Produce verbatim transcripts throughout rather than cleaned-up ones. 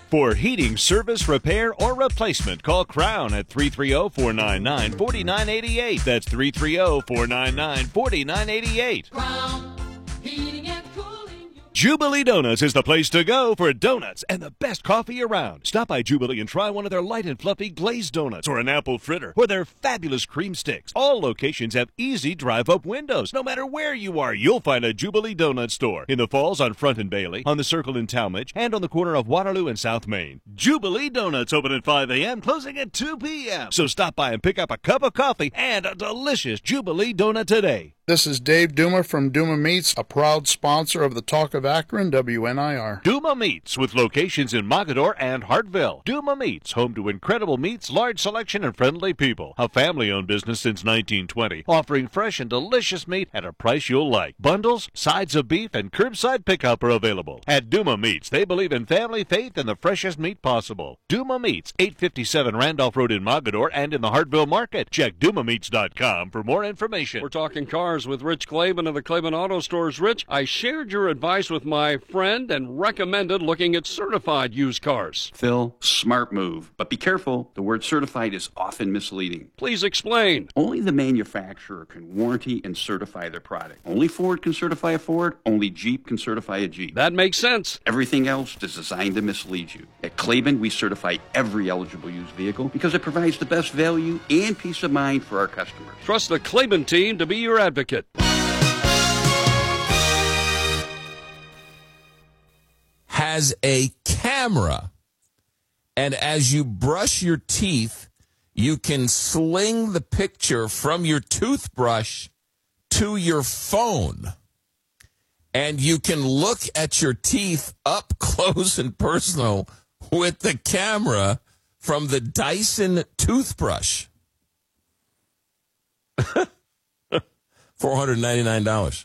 For heating service, repair, or replacement, call Crown at three three zero, four nine nine, four nine eight eight. That's three three zero, four nine nine, four nine eight eight. Crown Heating and Cooling. Jubilee Donuts is the place to go for donuts and the best coffee around. Stop by Jubilee and try one of their light and fluffy glazed donuts or an apple fritter or their fabulous cream sticks. All locations have easy drive-up windows. No matter where you are, you'll find a Jubilee Donut store. In the Falls on Front and Bailey, on the Circle in Talmadge, and on the corner of Waterloo and South Main. Jubilee Donuts open at five a.m., closing at two p.m. So stop by and pick up a cup of coffee and a delicious Jubilee Donut today. This is Dave Duma from Duma Meats, a proud sponsor of the Talk of Akron, W N I R. Duma Meats, with locations in Mogadore and Hartville. Duma Meats, home to incredible meats, large selection, and friendly people. A family-owned business since nineteen twenty, offering fresh and delicious meat at a price you'll like. Bundles, sides of beef, and curbside pickup are available. At Duma Meats, they believe in family, faith, and the freshest meat possible. Duma Meats, eight fifty-seven Randolph Road in Mogadore and in the Hartville Market. Check duma meats dot com for more information. We're talking cars with Rich Klaban of the Klaban Auto Stores. Rich, I shared your advice with my friend and recommended looking at certified used cars. Phil, smart move. But be careful, the word certified is often misleading. Please explain. Only the manufacturer can warranty and certify their product. Only Ford can certify a Ford, only Jeep can certify a Jeep. That makes sense. Everything else is designed to mislead you. At Klaban, we certify every eligible used vehicle because it provides the best value and peace of mind for our customers. Trust the Klaban team to be your advocate. Has a camera, and as you brush your teeth, you can sling the picture from your toothbrush to your phone, and you can look at your teeth up close and personal with the camera from the Dyson toothbrush. four hundred ninety-nine dollars.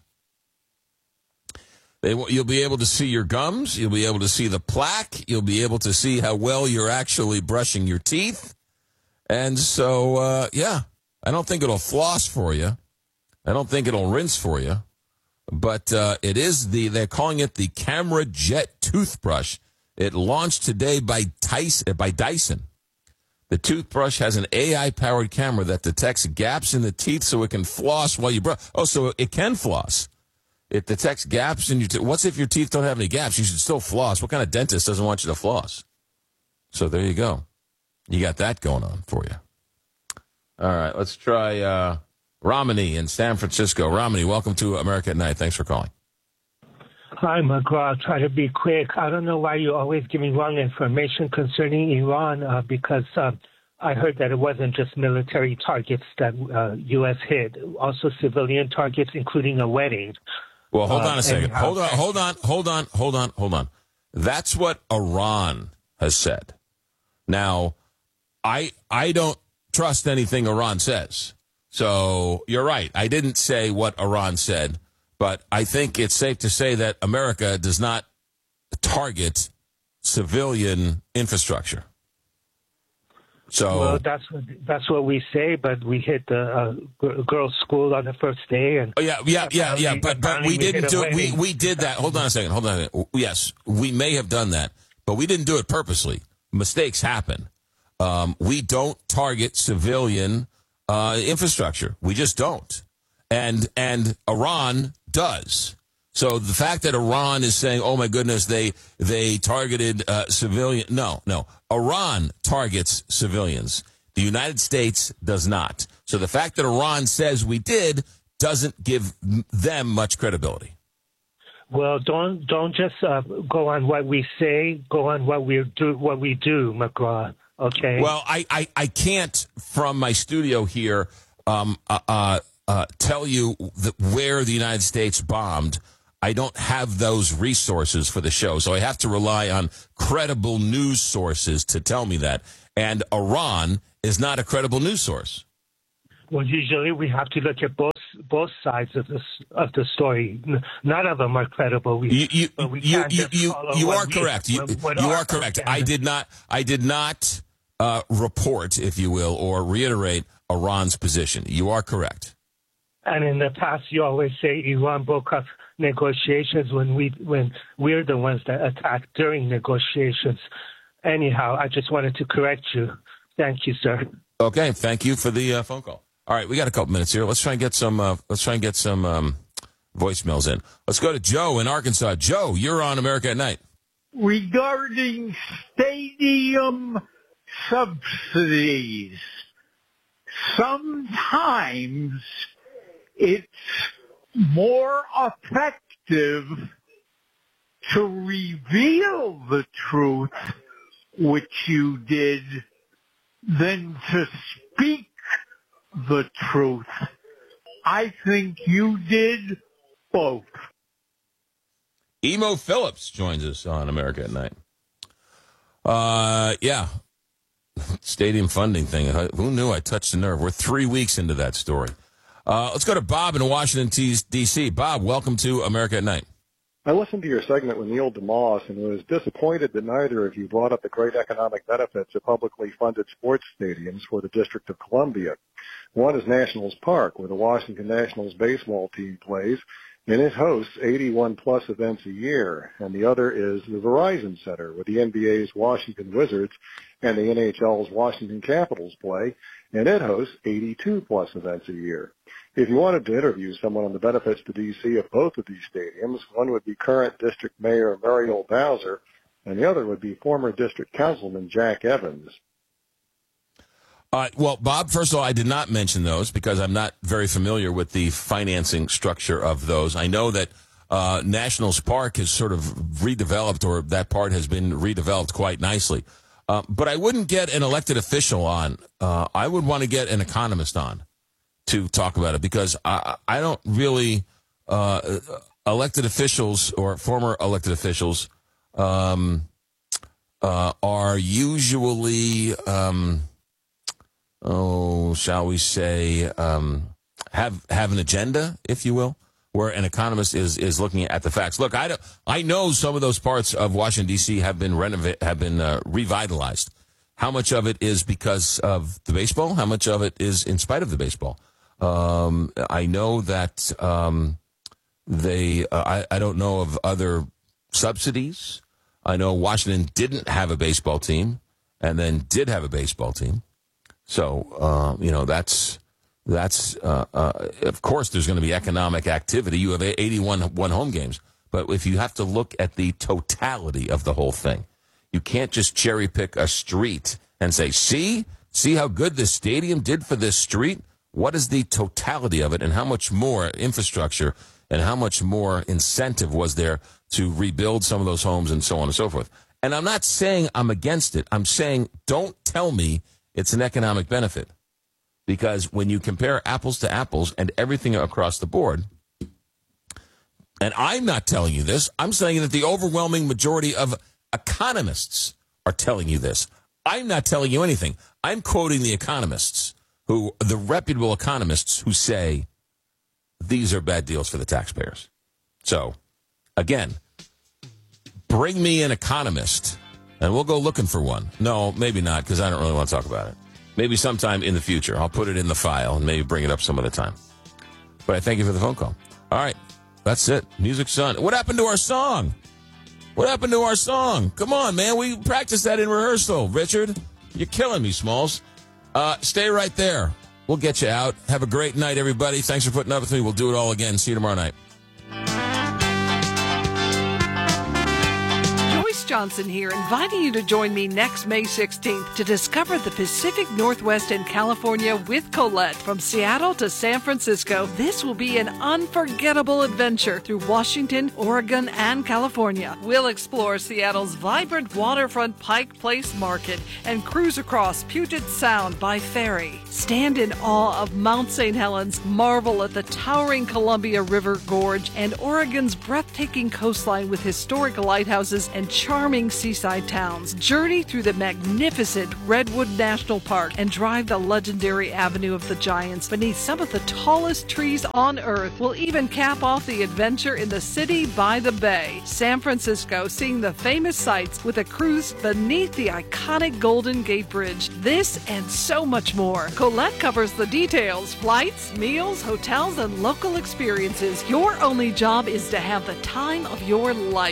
They, you'll be able to see your gums. You'll be able to see the plaque. You'll be able to see how well you're actually brushing your teeth. And so, uh, yeah, I don't think it'll floss for you. I don't think it'll rinse for you. But uh, it is the, they're calling it the Camera Jet toothbrush. It launched today by, Tyson, by Dyson. The toothbrush has an A I-powered camera that detects gaps in the teeth so it can floss while you brush. Oh, so it can floss. It detects gaps in your teeth. What's if your teeth don't have any gaps? You should still floss. What kind of dentist doesn't want you to floss? So there you go. You got that going on for you. All right, let's try uh, Romney in San Francisco. Romney, welcome to America at Night. Thanks for calling. Hi, McGraw. I'll try to be quick. I don't know why you're always giving wrong information concerning Iran, uh, because uh, I heard that it wasn't just military targets that uh, U S hit, also civilian targets, including a wedding. Well, hold on uh, a second. anyhow. Hold on, hold on, hold on, hold on, hold on. That's what Iran has said. Now, I I don't trust anything Iran says. So you're right. I didn't say what Iran said, but I think it's safe to say that America does not target civilian infrastructure. So well, that's what that's what we say, but we hit the uh, g- girls' school on the first day, and oh, yeah, yeah, yeah, yeah. But but we didn't do it. We we did that. Hold on a second. Hold on a second. Yes, we may have done that, but we didn't do it purposely. Mistakes happen. Um, we don't target civilian uh, infrastructure. We just don't, and and Iran does. So the fact that Iran is saying, "Oh my goodness, they they targeted uh, civilian," no, no, Iran targets civilians. The United States does not. So the fact that Iran says we did doesn't give them much credibility. Well, don't don't just uh, go on what we say. Go on what we do. What we do, McGraw. Okay. Well, I I, I can't from my studio here um, uh, uh, uh, tell you the, where the United States bombed. I don't have those resources for the show, so I have to rely on credible news sources to tell me that. And Iran is not a credible news source. Well, usually we have to look at both both sides of the of the story. None of them are credible. We, you you but we you can't you, just you, follow you what are we- correct. You, what- what you our are correct. I propaganda- did not I did not uh, report, if you will, or reiterate Iran's position. You are correct. And in the past, you always say Iran broke up negotiations when we when we're the ones that attacked during negotiations. anyhow, I just wanted to correct you. Thank you, sir. Okay, thank you for the uh, phone call. All right, we got a couple minutes here. Let's try and get some. Uh, let's try and get some um, voicemails in. Let's go to Joe in Arkansas. Joe, you're on America at Night. Regarding stadium subsidies, sometimes it's more effective to reveal the truth, which you did, than to speak the truth. I think you did both. Emo Phillips joins us on America at Night. Uh, yeah. Stadium funding thing. Who knew I touched a nerve? We're three weeks into that story. Uh, let's go to Bob in Washington, D C Bob, welcome to America at Night. I listened to your segment with Neil DeMoss and was disappointed that neither of you brought up the great economic benefits of publicly funded sports stadiums for the District of Columbia. One is Nationals Park, where the Washington Nationals baseball team plays, and it hosts eighty-one plus events a year. And the other is the Verizon Center, where the N B A's Washington Wizards and the N H L's Washington Capitals play, and it hosts eighty-two plus events a year. If you wanted to interview someone on the benefits to D C of both of these stadiums, one would be current District Mayor Muriel Bowser, and the other would be former District Councilman Jack Evans. Uh, well, Bob, first of all, I did not mention those because I'm not very familiar with the financing structure of those. I know that uh, Nationals Park has sort of redeveloped, or that part has been redeveloped quite nicely. Uh, but I wouldn't get an elected official on. Uh, I would want to get an economist on to talk about it, because I, I don't really, uh, elected officials or former elected officials um, uh, are usually, um, oh, shall we say, um, have have an agenda, if you will, where an economist is is looking at the facts. Look, I don't, I know some of those parts of Washington D C have been renovate, have been uh, revitalized. How much of it is because of the baseball? How much of it is in spite of the baseball? Um, I know that um, they. Uh, I, I don't know of other subsidies. I know Washington didn't have a baseball team, and then did have a baseball team. So uh, you know that's that's. Uh, uh, of course, there's going to be economic activity. You have eighty-one one home games, but if you have to look at the totality of the whole thing, you can't just cherry pick a street and say, "See, see how good this stadium did for this street." What is the totality of it, and how much more infrastructure and how much more incentive was there to rebuild some of those homes and so on and so forth? And I'm not saying I'm against it. I'm saying don't tell me it's an economic benefit, because when you compare apples to apples and everything across the board, and I'm not telling you this, I'm saying that the overwhelming majority of economists are telling you this. I'm not telling you anything. I'm quoting the economists. Who the reputable economists who say these are bad deals for the taxpayers. So, again, bring me an economist, and we'll go looking for one. No, maybe not, because I don't really want to talk about it. Maybe sometime in the future. I'll put it in the file and maybe bring it up some other time. But I thank you for the phone call. All right, that's it. Music's done. What happened to our song? What happened to our song? Come on, man. We practiced that in rehearsal. Richard, you're killing me, Smalls. Uh, stay right there. We'll get you out. Have a great night, everybody. Thanks for putting up with me. We'll do it all again. See you tomorrow night. Johnson here, inviting you to join me next May sixteenth to discover the Pacific Northwest and California with Colette. From Seattle to San Francisco, this will be an unforgettable adventure through Washington, Oregon, and California. We'll explore Seattle's vibrant waterfront Pike Place Market and cruise across Puget Sound by ferry. Stand in awe of Mount Saint Helens, marvel at the towering Columbia River Gorge and Oregon's breathtaking coastline with historic lighthouses and charming seaside towns. Journey through the magnificent Redwood National Park and drive the legendary Avenue of the Giants beneath some of the tallest trees on Earth. We'll even cap off the adventure in the city by the bay. San Francisco, seeing the famous sights with a cruise beneath the iconic Golden Gate Bridge. This and so much more. Colette covers the details: flights, meals, hotels, and local experiences. Your only job is to have the time of your life.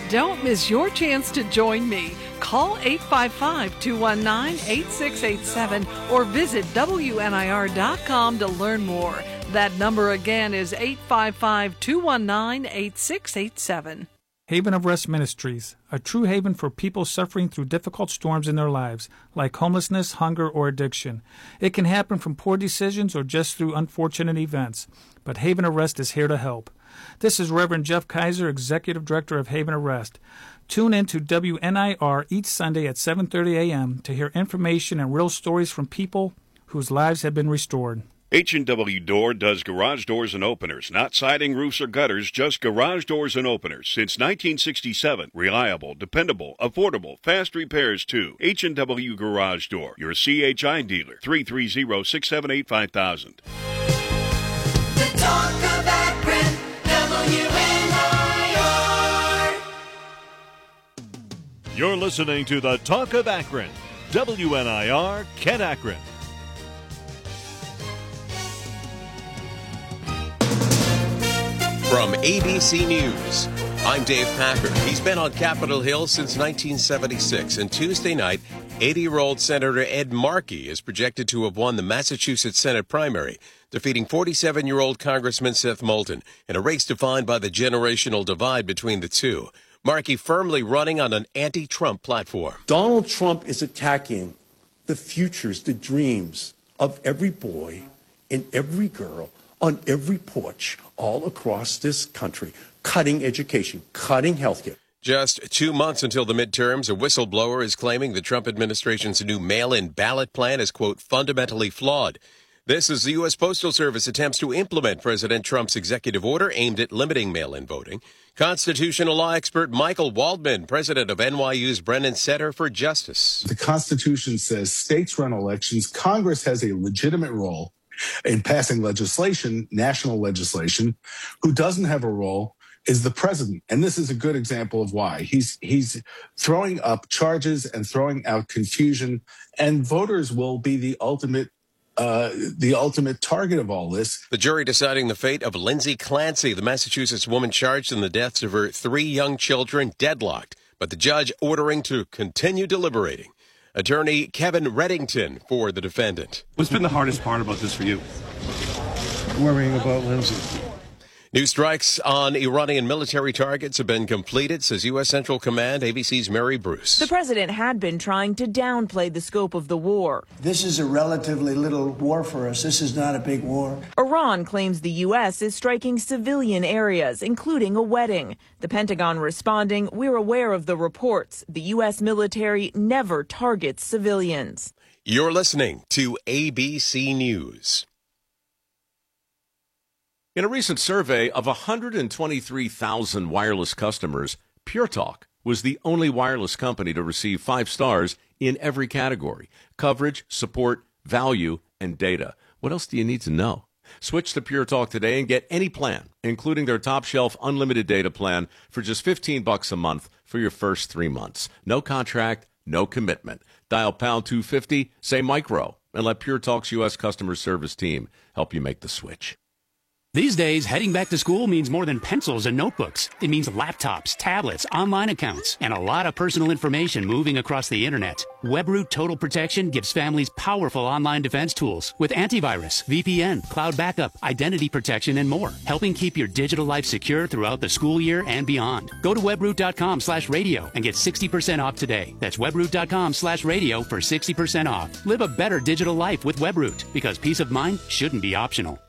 Don't miss your chance to join me. Call eight five five, two one nine, eight six eight seven or visit W N I R dot com to learn more. That number again is eight five five, two one nine, eight six eight seven. Haven of Rest Ministries, a true haven for people suffering through difficult storms in their lives, like homelessness, hunger, or addiction. It can happen from poor decisions or just through unfortunate events, but Haven of Rest is here to help. This is Reverend Jeff Kaiser, Executive Director of Haven of Rest. Tune in to W N I R each Sunday at seven thirty a.m. to hear information and real stories from people whose lives have been restored. H and W Door does garage doors and openers, not siding, roofs, or gutters, just garage doors and openers. Since nineteen sixty-seven, reliable, dependable, affordable, fast repairs too. H and W Garage Door, your C H I dealer, three three zero, six seven eight, five thousand. The talk of Akron, W N I R. You're listening to the Talk of Akron, W N I R, Kent Akron. From A B C News, I'm Dave Packard. He's been on Capitol Hill since nineteen seventy-six, and Tuesday night, eighty-year-old Senator Ed Markey is projected to have won the Massachusetts Senate primary, defeating forty-seven-year-old Congressman Seth Moulton in a race defined by the generational divide between the two. Markey firmly running on an anti-Trump platform. Donald Trump is attacking the futures, the dreams of every boy and every girl on every porch all across this country, cutting education, cutting healthcare. Just two months until the midterms, a whistleblower is claiming the Trump administration's new mail-in ballot plan is, quote, fundamentally flawed. This is the U S Postal Service attempts to implement President Trump's executive order aimed at limiting mail-in voting. Constitutional law expert Michael Waldman, president of N Y U's Brennan Center for Justice. The Constitution says states run elections. Congress has a legitimate role in passing legislation, national legislation. Who doesn't have a role is the president. And this is a good example of why. He's he's throwing up charges and throwing out confusion, and voters will be the ultimate uh, the ultimate target of all this. The jury deciding the fate of Lindsay Clancy, the Massachusetts woman charged in the deaths of her three young children, deadlocked, but the judge ordering to continue deliberating. Attorney Kevin Reddington for the defendant. What's been the hardest part about this for you? Worrying about Lindsay. New strikes on Iranian military targets have been completed, says U S Central Command, A B C's Mary Bruce. The president had been trying to downplay the scope of the war. This is a relatively little war for us. This is not a big war. Iran claims the U S is striking civilian areas, including a wedding. The Pentagon responding, we're aware of the reports. The U S military never targets civilians. You're listening to A B C News. In a recent survey of one hundred twenty-three thousand wireless customers, Pure Talk was the only wireless company to receive five stars in every category: coverage, support, value, and data. What else do you need to know? Switch to Pure Talk today and get any plan, including their top-shelf unlimited data plan, for just fifteen bucks a month for your first three months. No contract, no commitment. Dial pound two fifty, say micro, and let Pure Talk's U S customer service team help you make the switch. These days, heading back to school means more than pencils and notebooks. It means laptops, tablets, online accounts, and a lot of personal information moving across the internet. WebRoot Total Protection gives families powerful online defense tools with antivirus, V P N, cloud backup, identity protection, and more, helping keep your digital life secure throughout the school year and beyond. Go to webroot.com slash radio and get sixty percent off today. That's webroot.com slash radio for sixty percent off. Live a better digital life with WebRoot, because peace of mind shouldn't be optional.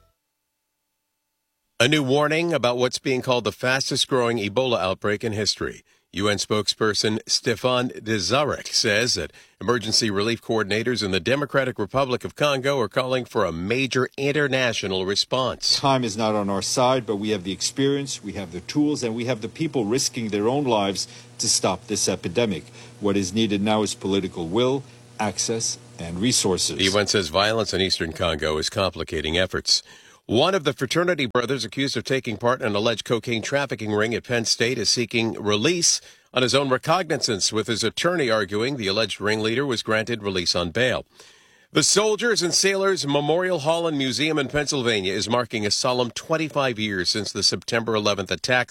A new warning about what's being called the fastest growing Ebola outbreak in history. U N spokesperson Stefan Dujarric says that emergency relief coordinators in the Democratic Republic of Congo are calling for a major international response. Time is not on our side, but we have the experience, we have the tools, and we have the people risking their own lives to stop this epidemic. What is needed now is political will, access, and resources. The U N says violence in eastern Congo is complicating efforts. One of the fraternity brothers accused of taking part in an alleged cocaine trafficking ring at Penn State is seeking release on his own recognizance, with his attorney arguing the alleged ringleader was granted release on bail. The Soldiers and Sailors Memorial Hall and Museum in Pennsylvania is marking a solemn twenty-five years since the September eleventh attacks,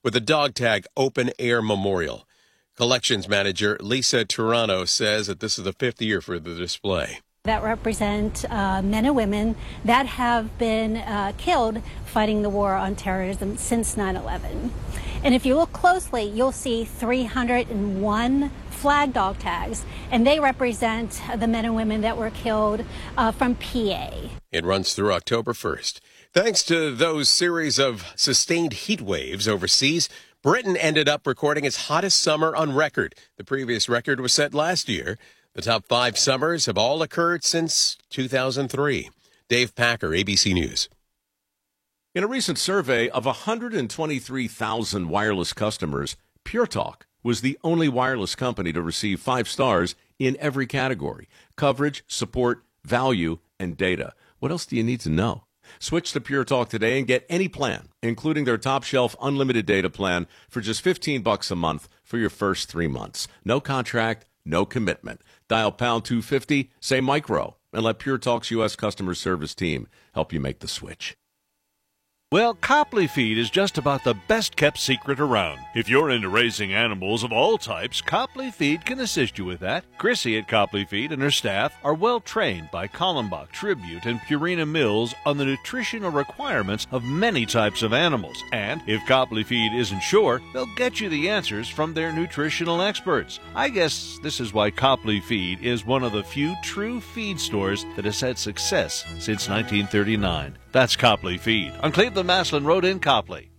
with the Dog Tag Open Air Memorial. Collections manager Lisa Turano says that this is the fifth year for the display. That represent uh, men and women that have been uh, killed fighting the war on terrorism since nine eleven. And if you look closely, you'll see three hundred one flag dog tags, and they represent the men and women that were killed uh, from P A. It runs through October first. Thanks to those series of sustained heat waves overseas, Britain ended up recording its hottest summer on record. The previous record was set last year. The top five summers have all occurred since two thousand three. Dave Packer, A B C News. In a recent survey of one hundred twenty-three thousand wireless customers, Pure Talk was the only wireless company to receive five stars in every category: coverage, support, value, and data. What else do you need to know? Switch to Pure Talk today and get any plan, including their top shelf unlimited data plan, for just fifteen bucks a month for your first three months. No contract, no commitment. Dial pound two fifty, say micro, and let Pure Talk's U S customer service team help you make the switch. Well, Copley Feed is just about the best-kept secret around. If you're into raising animals of all types, Copley Feed can assist you with that. Chrissy at Copley Feed and her staff are well-trained by Kallenbach, Tribute, and Purina Mills on the nutritional requirements of many types of animals. And if Copley Feed isn't sure, they'll get you the answers from their nutritional experts. I guess this is why Copley Feed is one of the few true feed stores that has had success since nineteen thirty-nine. That's Copley Feed on Cleveland Maslin Road in Copley.